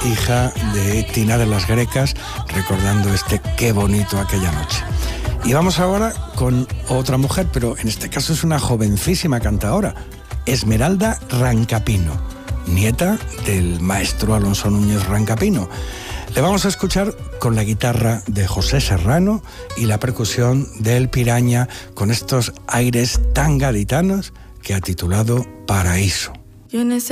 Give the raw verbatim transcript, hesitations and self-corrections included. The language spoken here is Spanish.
hija de Tina de las Grecas, recordando este Qué bonito aquella noche. Y vamos ahora con otra mujer, pero en este caso es una jovencísima cantadora, Esmeralda Rancapino, nieta del maestro Alonso Núñez Rancapino. Le vamos a escuchar con la guitarra de José Serrano y la percusión del Piraña, con estos aires tan gaditanos que ha titulado Paraíso. Yo